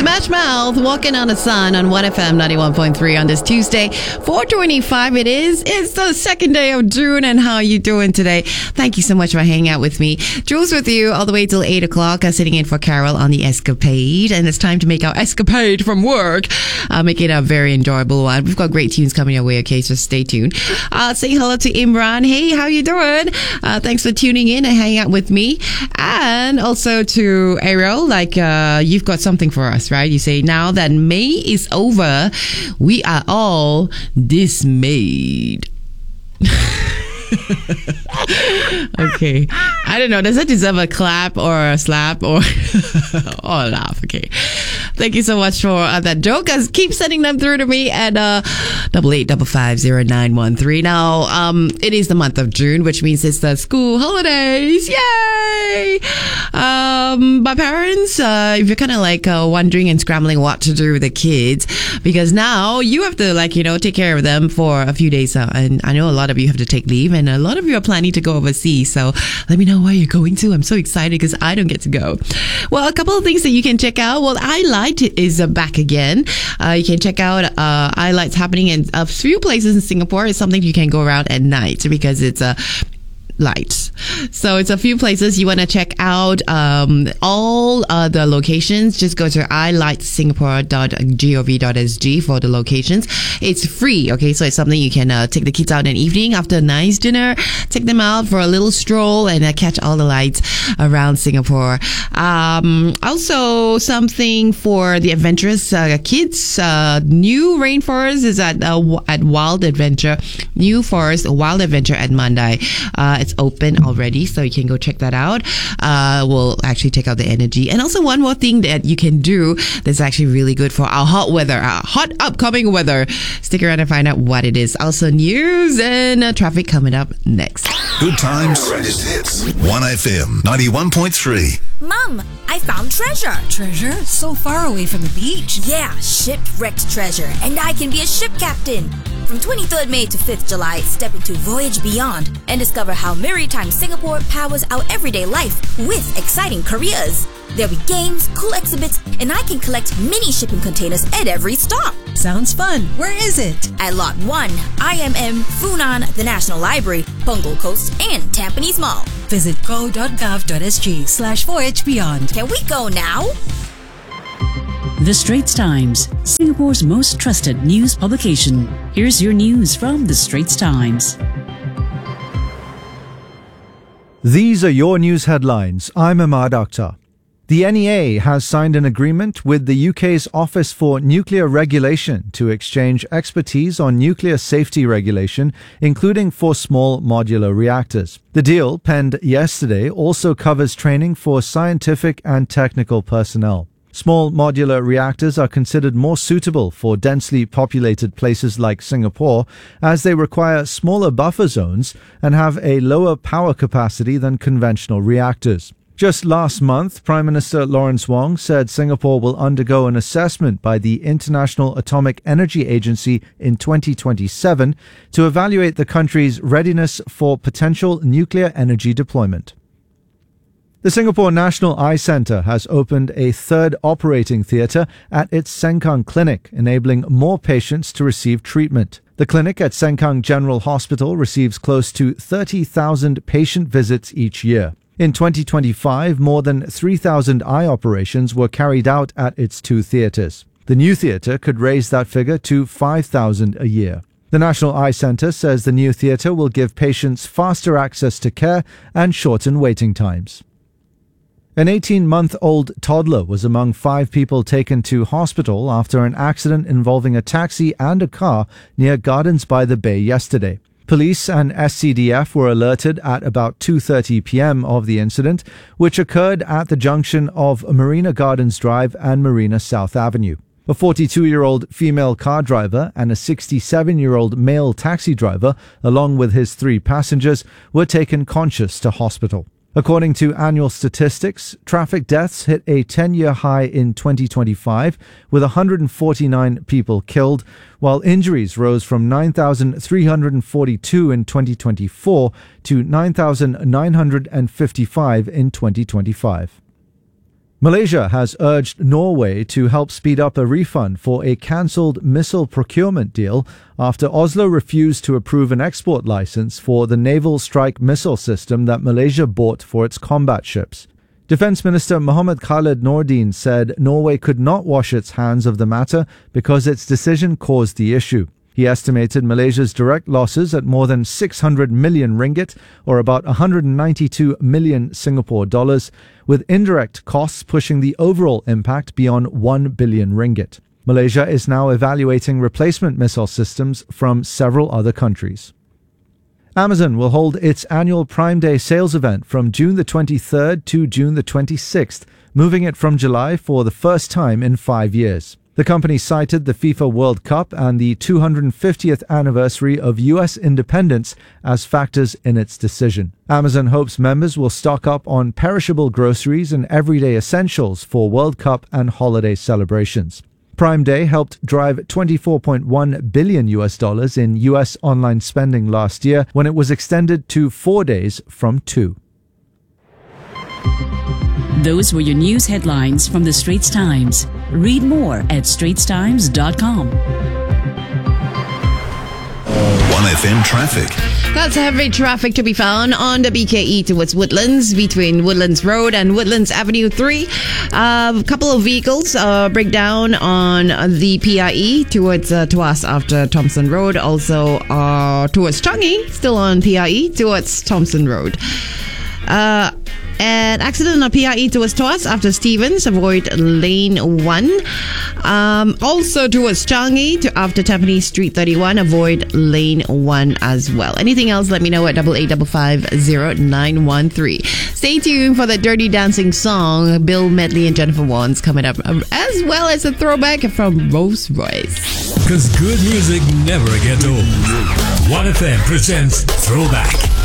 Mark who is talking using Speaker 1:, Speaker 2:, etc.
Speaker 1: Smash Mouth, Walking on the Sun on 1FM 91.3 on this Tuesday, 4:25 it is. It's the second day of June, and how are you doing today? Thank you so much for hanging out with me. Jules with you all the way till 8 o'clock, sitting in for Carol on the Escapade, and it's time to make our escapade from work. Make it a very enjoyable one. We've got great tunes coming your way, okay, so stay tuned. Say hello to Imran. Hey, how you doing? Thanks for tuning in and hanging out with me. And also to Ariel, you've got something for us, right? You say, now that May is over, we are all dismayed. Okay. I don't know. Does that deserve a clap or a slap or or a laugh? Okay. Thank you so much for that joke. Keep sending them through to me at 88550913. Now, it is the month of June, which means it's the school holidays. Yay! My parents, if you're kind of wondering and scrambling what to do with the kids, because now you have to take care of them for a few days. And I know a lot of you have to take leave, and a lot of you are planning to go overseas. So let me know where you're going to. I'm so excited because I don't get to go. Well, a couple of things that you can check out. Well, iLight is back again. You can check out iLight's happening in a few places in Singapore. It's something you can go around at night because it's lights. So it's a few places you want to check out. All the locations, just go to ilightsingapore.gov.sg for the locations. It's free, okay? So it's something you can take the kids out in the evening after a nice dinner, take them out for a little stroll and catch all the lights around Singapore. Also something for the adventurous kids. New Rainforest is at Wild Adventure. New Forest Wild Adventure at Mandai. It's open already, so you can go check that out. We'll actually take out the energy. And also one more thing that you can do that's actually really good for our hot weather, our hot upcoming weather. Stick around and find out what it is. Also news and traffic coming up next.
Speaker 2: Good times. Greatest hits. 1FM 91.3.
Speaker 3: Mom, I found treasure.
Speaker 4: Treasure? So far away from the beach.
Speaker 3: Yeah, shipwrecked treasure. And I can be a ship captain. From 23rd May to 5th July, step into Voyage Beyond and discover how Maritime Singapore powers our everyday life with exciting careers. There'll be games, cool exhibits, and I can collect mini shipping containers at every stop.
Speaker 4: Sounds fun. Where is it?
Speaker 3: At Lot 1, IMM, Funan, the National Library, Punggol Coast, and Tampines Mall.
Speaker 4: Visit go.gov.sg/Voyage Beyond.
Speaker 3: Can we go now?
Speaker 5: The Straits Times, Singapore's most trusted news publication. Here's your news from The Straits Times.
Speaker 6: These are your news headlines. I'm Ahmad Akhtar. The NEA has signed an agreement with the UK's Office for Nuclear Regulation to exchange expertise on nuclear safety regulation, including for small modular reactors. The deal, penned yesterday, also covers training for scientific and technical personnel. Small modular reactors are considered more suitable for densely populated places like Singapore, as they require smaller buffer zones and have a lower power capacity than conventional reactors. Just last month, Prime Minister Lawrence Wong said Singapore will undergo an assessment by the International Atomic Energy Agency in 2027 to evaluate the country's readiness for potential nuclear energy deployment. The Singapore National Eye Centre has opened a third operating theatre at its Sengkang Clinic, enabling more patients to receive treatment. The clinic at Sengkang General Hospital receives close to 30,000 patient visits each year. In 2025, more than 3,000 eye operations were carried out at its two theatres. The new theatre could raise that figure to 5,000 a year. The National Eye Centre says the new theatre will give patients faster access to care and shorten waiting times. An 18-month-old toddler was among 5 people taken to hospital after an accident involving a taxi and a car near Gardens by the Bay yesterday. Police and SCDF were alerted at about 2:30 p.m. of the incident, which occurred at the junction of Marina Gardens Drive and Marina South Avenue. A 42-year-old female car driver and a 67-year-old male taxi driver, along with his 3 passengers, were taken conscious to hospital. According to annual statistics, traffic deaths hit a 10-year high in 2025, with 149 people killed, while injuries rose from 9,342 in 2024 to 9,955 in 2025. Malaysia has urged Norway to help speed up a refund for a cancelled missile procurement deal after Oslo refused to approve an export license for the naval strike missile system that Malaysia bought for its combat ships. Defence Minister Mohammed Khalid Nordin said Norway could not wash its hands of the matter because its decision caused the issue. He estimated Malaysia's direct losses at more than 600 million ringgit, or about 192 million Singapore dollars, with indirect costs pushing the overall impact beyond 1 billion ringgit. Malaysia is now evaluating replacement missile systems from several other countries. Amazon will hold its annual Prime Day sales event from June the 23rd to June the 26th, moving it from July for the first time in 5 years. The company cited the FIFA World Cup and the 250th anniversary of U.S. independence as factors in its decision. Amazon hopes members will stock up on perishable groceries and everyday essentials for World Cup and holiday celebrations. Prime Day helped drive $24.1 billion in U.S. online spending last year when it was extended to 4 days from 2.
Speaker 5: Those were your news headlines from the Straits Times. Read more at straitstimes.com.
Speaker 2: 1FM traffic.
Speaker 1: That's heavy traffic to be found on the BKE towards Woodlands between Woodlands Road and Woodlands Avenue 3. A couple of vehicles break down on the PIE towards Tuas after Thompson Road. Also towards Changi, still on PIE towards Thompson Road. An accident on PIE towards Tuas after Stevens, avoid lane 1. Also towards Changi after Tampines Street 31, avoid lane 1 as well. Anything else, let me know at 88550913. Stay tuned for the Dirty Dancing song, Bill Medley and Jennifer Wands coming up, as well as a throwback from Rolls Royce.
Speaker 7: Because good music never gets old. 1FM presents Throwback.